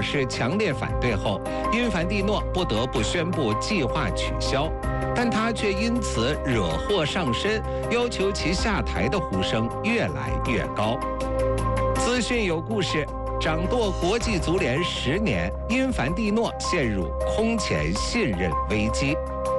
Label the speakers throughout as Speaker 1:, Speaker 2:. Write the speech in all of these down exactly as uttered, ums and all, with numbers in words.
Speaker 1: 示强烈反对后，因凡蒂诺不得不宣布计划取消，但他却因此惹祸上身，要求其下台的呼声越来越高。资讯有故事，掌舵国际足联十年，因凡蒂诺陷入空前信任危机。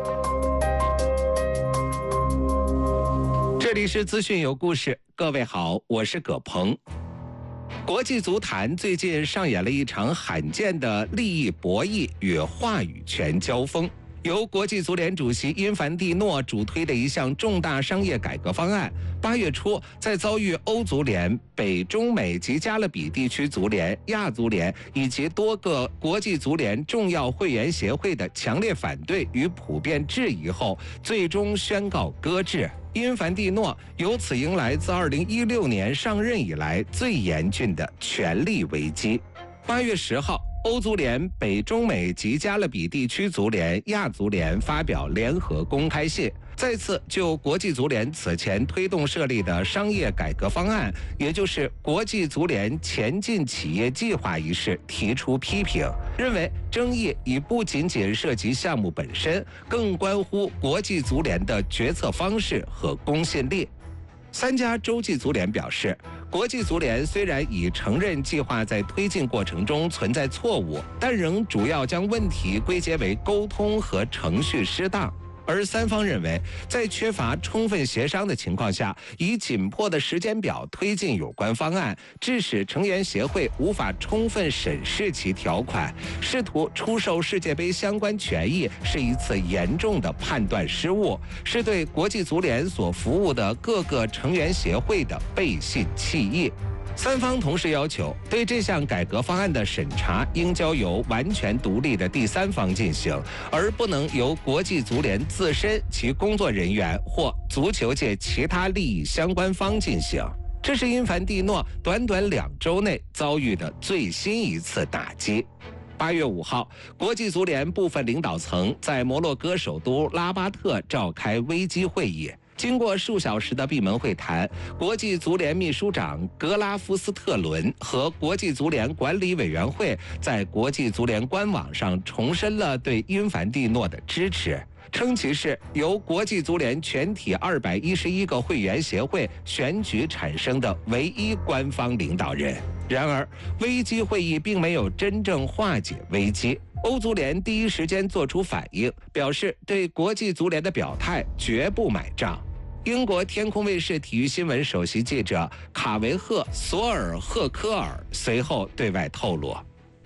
Speaker 1: 这里是资讯有故事，各位好，我是葛鹏。国际足坛最近上演了一场罕见的利益博弈与话语权交锋。由国际足联主席因凡蒂诺主推的一项重大商业改革方案，八月初在遭遇欧足联、北中美及加勒比地区足联、亚足联以及多个国际足联重要会员协会的强烈反对与普遍质疑后，最终宣告搁置。因凡蒂诺由此迎来自二零一六年上任以来最严峻的权力危机。八月十号，欧足联、北中美及加勒比地区足联、亚足联发表联合公开信，再次就国际足联此前推动设立的商业改革方案，也就是国际足联前进企业计划一事提出批评，认为争议已不仅仅涉及项目本身，更关乎国际足联的决策方式和公信力。三家洲际足联表示，国际足联虽然已承认计划在推进过程中存在错误，但仍主要将问题归结为沟通和程序失当。而三方认为，在缺乏充分协商的情况下，以紧迫的时间表推进有关方案，致使成员协会无法充分审视其条款，试图出售世界杯相关权益，是一次严重的判断失误，是对国际足联所服务的各个成员协会的背信弃义。三方同时要求，对这项改革方案的审查应交由完全独立的第三方进行，而不能由国际足联自身、其工作人员或足球界其他利益相关方进行。这是因凡蒂诺短短两周内遭遇的最新一次打击。八月五号，国际足联部分领导层在摩洛哥首都拉巴特召开危机会议。经过数小时的闭门会谈，国际足联秘书长格拉夫斯特伦和国际足联管理委员会在国际足联官网上重申了对因凡蒂诺的支持，称其是由国际足联全体二百一十一个会员协会选举产生的唯一官方领导人。然而，危机会议并没有真正化解危机。欧足联第一时间做出反应，表示对国际足联的表态绝不买账。英国天空卫视体育新闻首席记者卡维赫·索尔赫科尔随后对外透露，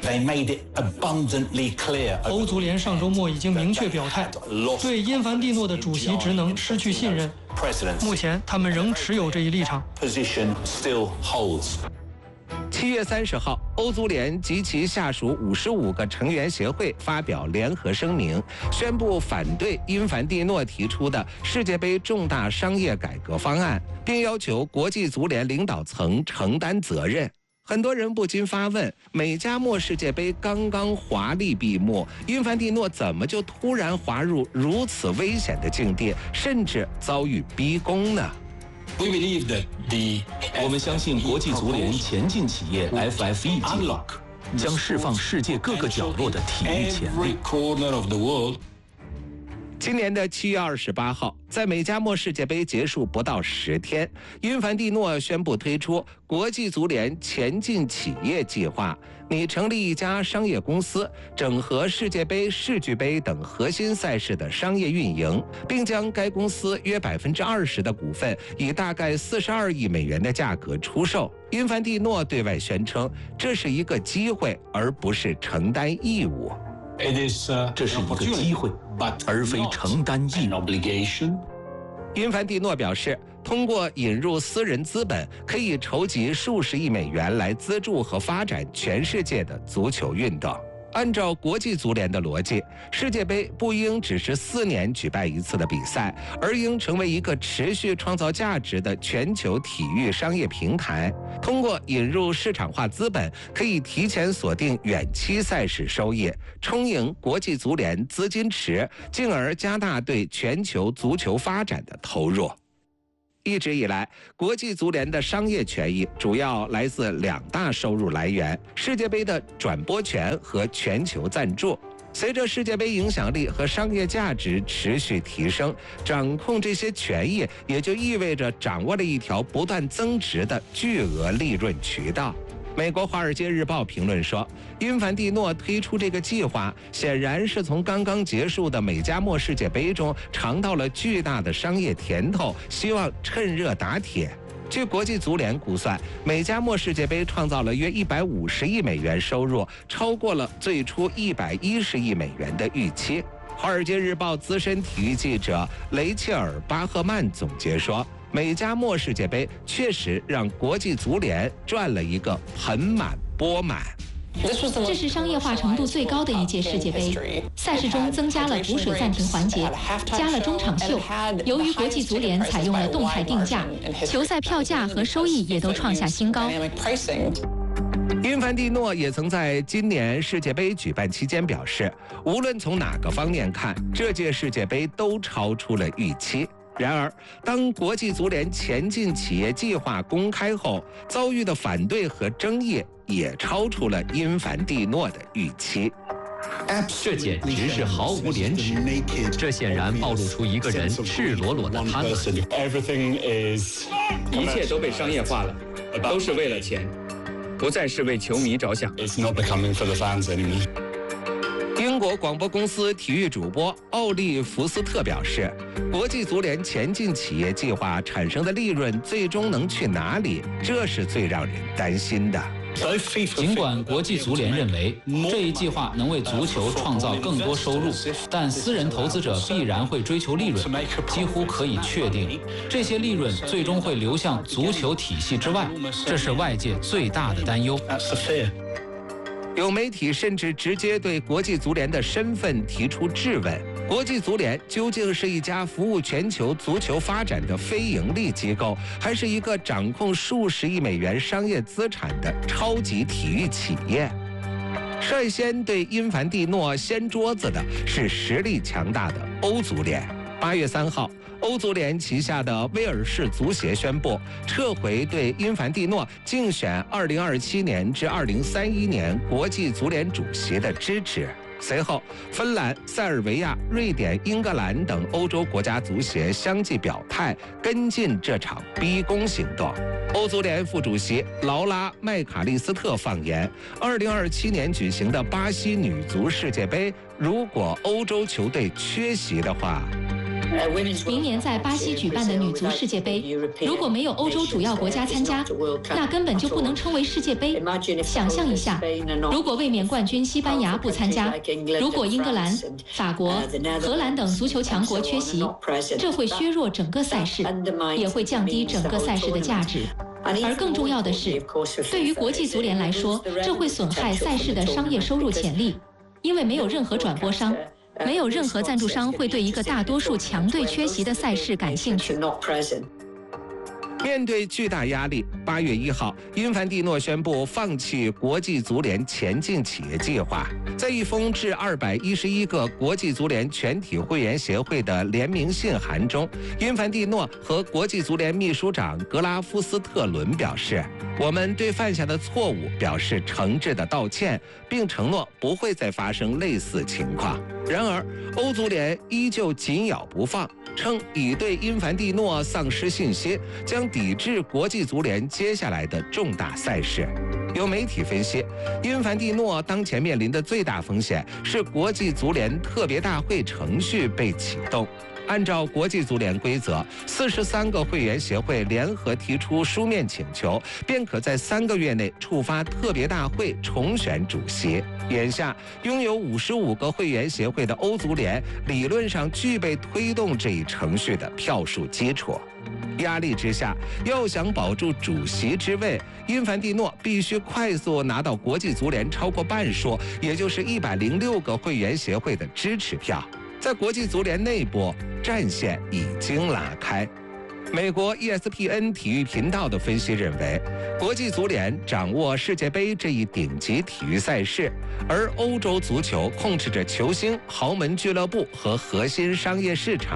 Speaker 2: 欧足联上周末已经明确表态，对因凡蒂诺的主席职能失去信任。目前，他们仍持有这一立场。
Speaker 1: 七月三十号，欧足联及其下属五十五个成员协会发表联合声明，宣布反对因凡蒂诺提出的世界杯重大商业改革方案，并要求国际足联领导层承担责任。很多人不禁发问，美加墨世界杯刚刚华丽闭幕，因凡蒂诺怎么就突然滑入如此危险的境地，甚至遭遇逼宫呢？
Speaker 3: 我们相信国际足联前进企业 F F E 计划将释放世界各个角落的体育潜力。
Speaker 1: 今年的七月二十八号，在美加墨世界杯结束不到十天，因凡蒂诺宣布推出国际足联前进企业计划，拟成立一家商业公司，整合世界杯、世俱杯等核心赛事的商业运营，并将该公司约百分之二十的股份以大概四十二亿美元的价格出售。因凡蒂诺对外宣称，这是一个机会，而不是承担义务。
Speaker 3: 这是一个机会，而非承担义务。
Speaker 1: 因凡蒂诺表示，通过引入私人资本，可以筹集数十亿美元来资助和发展全世界的足球运动。按照国际足联的逻辑，世界杯不应只是四年举办一次的比赛，而应成为一个持续创造价值的全球体育商业平台。通过引入市场化资本，可以提前锁定远期赛事收益，充盈国际足联资金池，进而加大对全球足球发展的投入。 一直以来，国际足联的商业权益主要来自两大收入来源：世界杯的转播权和全球赞助。随着世界杯影响力和商业价值持续提升，掌控这些权益也就意味着掌握了一条不断增值的巨额利润渠道。美国《华尔街日报》评论说，因凡蒂诺推出这个计划，显然是从刚刚结束的美加墨世界杯中尝到了巨大的商业甜头，希望趁热打铁。据国际足联估算，美加墨世界杯创造了约一百五十亿美元收入，超过了最初一百一十亿美元的预期。《华尔街日报》资深体育记者雷切尔·巴赫曼总结说，美加墨世界杯确实让国际足联赚了一个盆满钵满。
Speaker 4: 这是商业化程度最高的一届世界杯，赛事中增加了补水暂停环节，加了中场秀。由于国际足联采用了动态定价，球赛票价和收益也都创下新高。
Speaker 1: 因凡蒂诺也曾在今年世界杯举办期间表示，无论从哪个方面看，这届世界杯都超出了预期。然而，当国际足联前进企业计划公开后，遭遇的反对和争议也超出了因凡蒂诺的预期。
Speaker 5: 这简直是毫无廉耻，这显然暴露出一个人赤裸裸的贪婪。
Speaker 6: 一切都被商业化了，都是为了钱，不再是为球迷着想。
Speaker 1: 英国广播公司体育主播奥利弗斯特表示，国际足联前进企业计划产生的利润最终能去哪里，这是最让人担心的。
Speaker 3: 尽管国际足联认为这一计划能为足球创造更多收入，但私人投资者必然会追求利润，几乎可以确定，这些利润最终会流向足球体系之外，这是外界最大的担忧。
Speaker 1: 有媒体甚至直接对国际足联的身份提出质问：国际足联究竟是一家服务全球足球发展的非盈利机构，还是一个掌控数十亿美元商业资产的超级体育企业？率先对因凡蒂诺掀桌子的是实力强大的欧足联。八月三号，欧足联旗下的威尔士足协宣布撤回对因凡蒂诺竞选二零二七年至二零三一年国际足联主席的支持。随后，芬兰、塞尔维亚、瑞典、英格兰等欧洲国家足协相继表态，跟进这场逼宫行动。欧足联副主席劳拉·麦卡利斯特放言，二零二七年举行的巴西女足世界杯，如果欧洲球队缺席的话，
Speaker 4: 明年在巴西举办的女足世界杯，如果没有欧洲主要国家参加，那根本就不能称为世界杯。想象一下，如果卫冕冠军西班牙不参加，如果英格兰、法国、荷兰等足球强国缺席，这会削弱整个赛事，也会降低整个赛事的价值。而更重要的是，对于国际足联来说，这会损害赛事的商业收入潜力，因为没有任何转播商。没有任何赞助商会对一个大多数强队缺席的赛事感兴趣。
Speaker 1: 面对巨大压力，八月一号，因凡蒂诺宣布放弃国际足联前进企业计划。在一封致二百一十一个国际足联全体会员协会的联名信函中，因凡蒂诺和国际足联秘书长格拉夫斯特伦表示：“我们对犯下的错误表示诚挚的道歉，并承诺不会再发生类似情况。”然而，欧足联依旧紧咬不放，称已对因凡蒂诺丧失信心，将抵制国际足联接下来的重大赛事。有媒体分析，因凡蒂诺当前面临的最大风险是国际足联特别大会程序被启动。按照国际足联规则，四十三个会员协会联合提出书面请求，便可在三个月内触发特别大会重选主席。眼下，拥有五十五个会员协会的欧足联理论上具备推动这一程序的票数基础。压力之下，要想保住主席之位，因凡蒂诺必须快速拿到国际足联超过半数，也就是一百零六个会员协会的支持票。在国际足联内部，战线已经拉开。美国 E S P N 体育频道的分析认为，国际足联掌握世界杯这一顶级体育赛事，而欧洲足球控制着球星、豪门俱乐部和核心商业市场。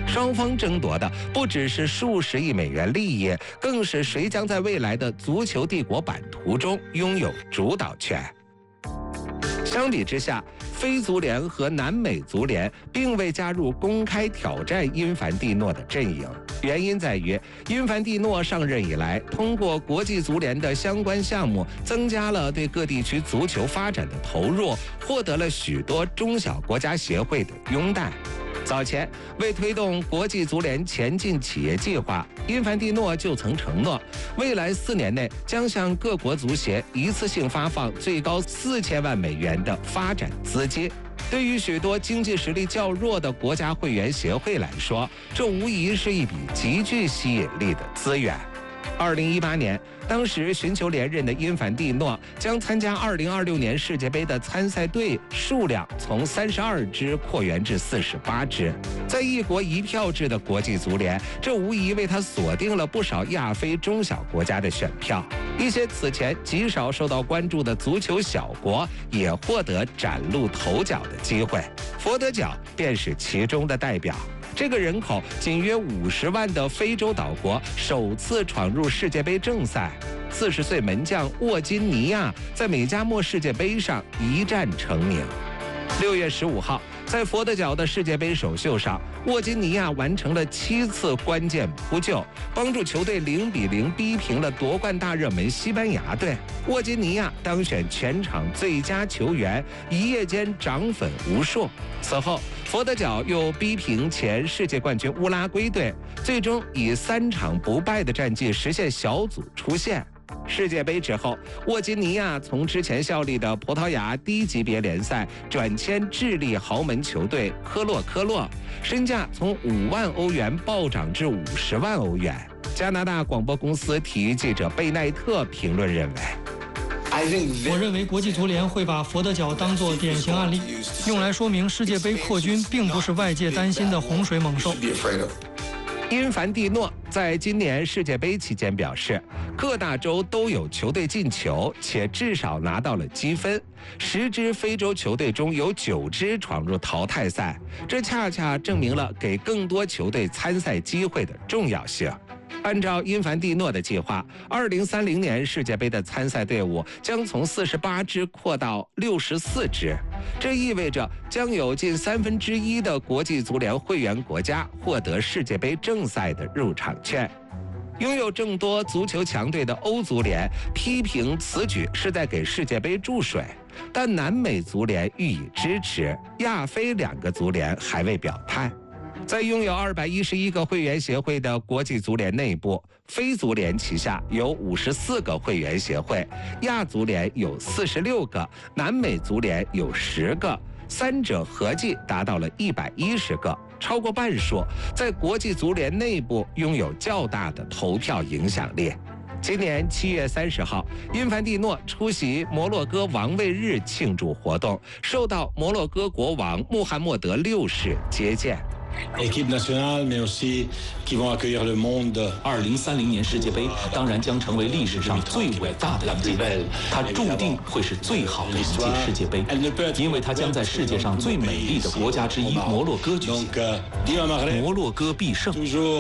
Speaker 1: 双方争夺的不只是数十亿美元利益，更是谁将在未来的足球帝国版图中拥有主导权。相比之下，非足联和南美足联并未加入公开挑战因凡蒂诺的阵营，原因在于因凡蒂诺上任以来，通过国际足联的相关项目，增加了对各地区足球发展的投入，获得了许多中小国家协会的拥戴。早前为推动国际足联前进企业计划，因凡蒂诺就曾承诺，未来四年内将向各国足协一次性发放最高四千万美元的发展资金。对于许多经济实力较弱的国家会员协会来说，这无疑是一笔极具吸引力的资源。二零一八年，当时寻求连任的因凡蒂诺将参加二零二六年世界杯的参赛队数量从三十二支扩员至四十八支。在一国一票制的国际足联，这无疑为他锁定了不少亚非中小国家的选票。一些此前极少受到关注的足球小国也获得崭露头角的机会，佛得角便是其中的代表。这个人口仅约五十万的非洲岛国首次闯入世界杯正赛，四十岁门将沃金尼亚在美加墨世界杯上一战成名。六月十五号，在佛得角的世界杯首秀上，沃金尼亚完成了七次关键扑救，帮助球队零比零逼平了夺冠大热门西班牙队。沃金尼亚当选全场最佳球员，一夜间涨粉无数。此后，佛得角又逼平前世界冠军乌拉圭队，最终以三场不败的战绩实现小组出线。世界杯之后，沃金尼亚从之前效力的葡萄牙低级别联赛转签智利豪门球队科洛科洛，身价从五万欧元暴涨至五十万欧元。加拿大广播公司体育记者贝奈特评论认为，
Speaker 2: 我认为国际足联会把佛得角当作典型案例，用来说明世界杯扩军并不是外界担心的洪水猛兽。
Speaker 1: 因凡蒂诺在今年世界杯期间表示，各大洲都有球队进球，且至少拿到了积分。十支非洲球队中有九支闯入淘汰赛，这恰恰证明了给更多球队参赛机会的重要性。按照因凡蒂诺的计划，二零三零年世界杯的参赛队伍将从四十八支扩到六十四支，这意味着将有近三分之一的国际足联会员国家获得世界杯正赛的入场券。拥有众多足球强队的欧足联批评此举是在给世界杯注水，但南美足联予以支持，亚非两个足联还未表态。在拥有二百一十一个会员协会的国际足联内部，非足联旗下有五十四个会员协会，亚足联有四十六个，南美足联有十个，三者合计达到了一百一十个，超过半数在国际足联内部拥有较大的投票影响力。今年七月三十号，因凡蒂诺出席摩洛哥王位日庆祝活动，受到摩洛哥国王穆罕默德六世接见。
Speaker 3: 二零三零年世界杯当然将成为历史上最伟大的一届，它注定会是最好的一届世界杯，因为它将在世界上最美丽的国家之一摩洛哥举行。摩洛哥必胜。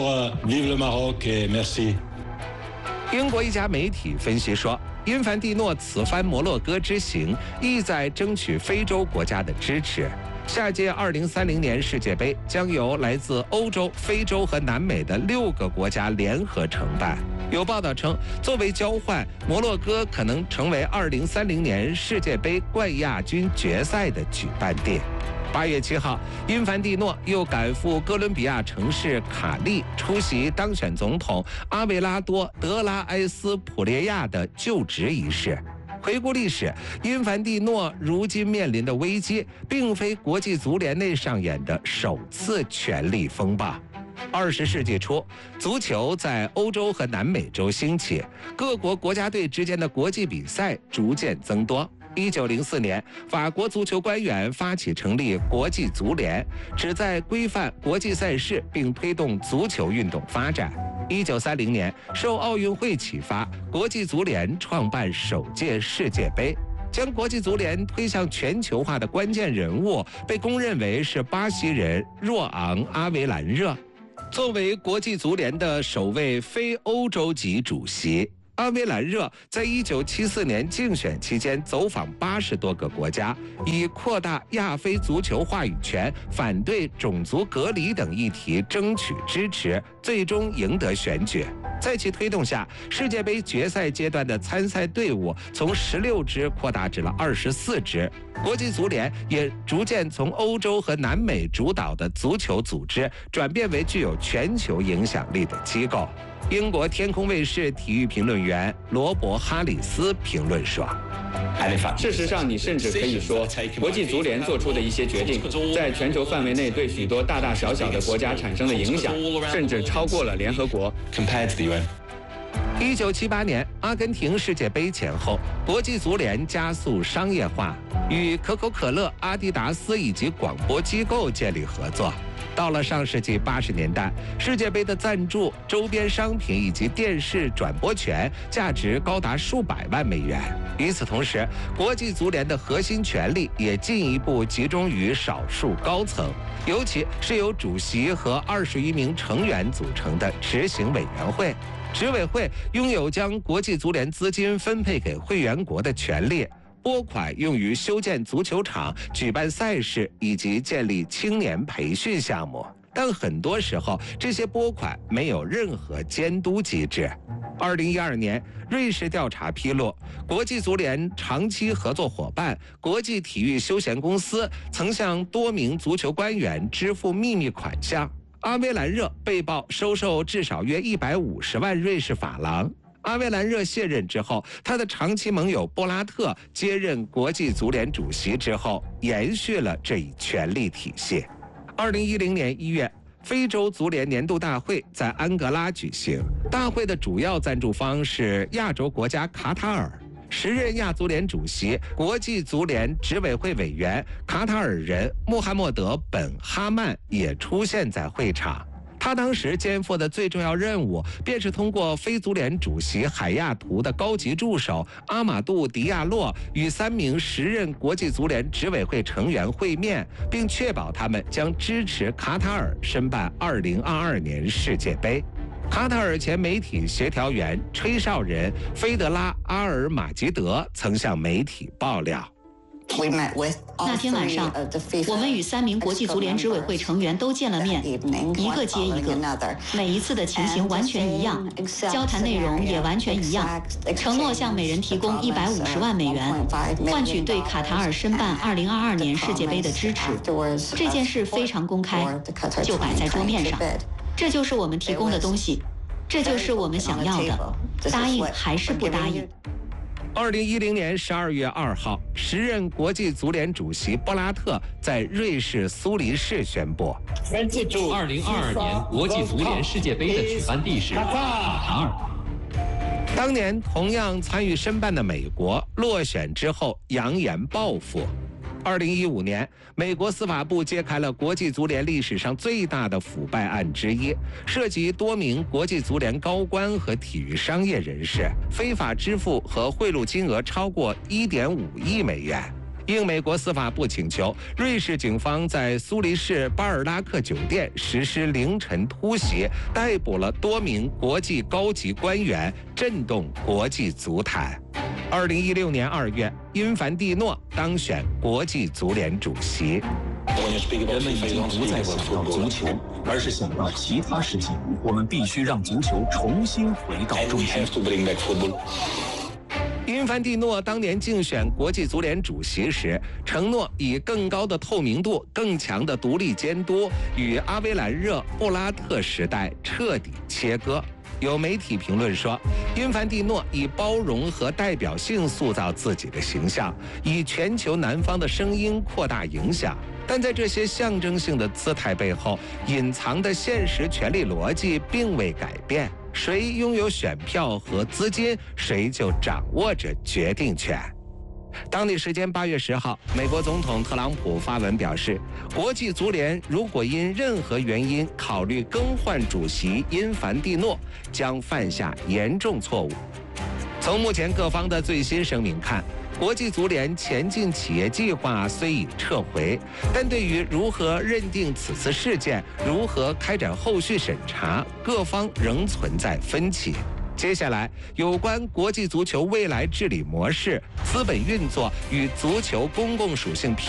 Speaker 1: 英国一家媒体分析说，因凡蒂诺此番摩洛哥之行意在争取非洲国家的支持。下届二零三零年世界杯将由来自欧洲、非洲和南美的六个国家联合承办。有报道称，作为交换，摩洛哥可能成为二零三零年世界杯冠亚军决赛的举办地。八月七号，因凡蒂诺又赶赴哥伦比亚城市卡利，出席当选总统阿维拉多·德拉埃斯普列亚的就职仪式。回顾历史，因凡蒂诺如今面临的危机，并非国际足联内上演的首次权力风暴。二十世纪初，足球在欧洲和南美洲兴起，各国国家队之间的国际比赛逐渐增多。一九零四年，法国足球官员发起成立国际足联，旨在规范国际赛事并推动足球运动发展。一九三零年，受奥运会启发，国际足联创办首届世界杯。将国际足联推向全球化的关键人物被公认为是巴西人若昂·阿维兰热。 作为国际足联的首位非欧洲籍主席，阿维兰热在一九七四年竞选期间走访八十多个国家，以扩大亚非足球话语权、反对种族隔离等议题争取支持，最终赢得选举。在其推动下，世界杯决赛阶段的参赛队伍从十六支扩大至了二十四支。国际足联也逐渐从欧洲和南美主导的足球组织转变为具有全球影响力的机构。英国天空卫视体育评论员罗伯·哈里斯评论说：“
Speaker 6: 事实上，你甚至可以说，国际足联做出的一些决定，在全球范围内对许多大大小小的国家产生的影响，甚至超过了联合国。”
Speaker 1: 一九七八年阿根廷世界杯前后，国际足联加速商业化，与可口可乐、阿迪达斯以及广播机构建立合作。到了上世纪八十年代，世界杯的赞助、周边商品以及电视转播权价值高达数百万美元。与此同时，国际足联的核心权力也进一步集中于少数高层，尤其是由主席和二十余名成员组成的执行委员会。执委会拥有将国际足联资金分配给会员国的权利，拨款用于修建足球场、举办赛事以及建立青年培训项目。但很多时候，这些拨款没有任何监督机制。二零一二年，瑞士调查披露，国际足联长期合作伙伴国际体育休闲公司曾向多名足球官员支付秘密款项。阿维兰热被曝收受至少约一百五十万瑞士法郎。阿维兰热卸任之后，他的长期盟友布拉特接任国际足联主席之后，延续了这一权力体系。二零一零年一月，非洲足联年度大会在安哥拉举行，大会的主要赞助方是亚洲国家卡塔尔。时任亚足联主席、国际足联执委会委员卡塔尔人穆罕默德·本·哈曼也出现在会场。他当时肩负的最重要任务，便是通过非足联主席海亚图的高级助手阿马杜·迪亚洛与三名时任国际足联执委会成员会面，并确保他们将支持卡塔尔申办二零二二年世界杯。卡塔尔前媒体协调员吹哨人菲德拉·阿尔马吉德曾向媒体爆料，
Speaker 4: 那天晚上，我们与三名国际足联执委会成员都见了面，一个接一个，每一次的情形完全一样，交谈内容也完全一样，承诺向每人提供一百五十万美元，换取对卡塔尔申办二零二二年世界杯的支持。这件事非常公开，就摆在桌面上。这就是我们提供的东西，这就是我们想要的，答应还是不答应？
Speaker 1: 二零一零年十二月二号，时任国际足联主席布拉特在瑞士苏黎世宣布，
Speaker 5: 二零二二年国际足联世界杯的举办地是卡塔尔。
Speaker 1: 当年同样参与申办的美国落选之后，扬言报复。二零一五年，美国司法部揭开了国际足联历史上最大的腐败案之一，涉及多名国际足联高官和体育商业人士，非法支付和贿赂金额超过一点五亿美元。应美国司法部请求，瑞士警方在苏黎世巴尔拉克酒店实施凌晨突袭，逮捕了多名国际高级官员，震动国际足坛。二零一六年二月，因凡蒂诺当选国际足联主席。
Speaker 7: 人们已经不再想到足球，而是想到其他事情。我们必须让足球重新回到中心。
Speaker 1: 因凡蒂诺当年竞选国际足联主席时，承诺以更高的透明度、更强的独立监督，与阿维兰热、布拉特时代彻底切割。有媒体评论说，因凡蒂诺以包容和代表性塑造自己的形象，以全球南方的声音扩大影响。但在这些象征性的姿态背后，隐藏的现实权力逻辑并未改变。谁拥有选票和资金，谁就掌握着决定权。当地时间八月十号，美国总统特朗普发文表示，国际足联如果因任何原因考虑更换主席因凡蒂诺，将犯下严重错误。从目前各方的最新声明看， 国际足联前进企业计划虽已撤回，但对于如何认定此次事件、如何开展后续审查，各方仍存在分歧。接下来，有关国际足球未来治理模式、资本运作与足球公共属性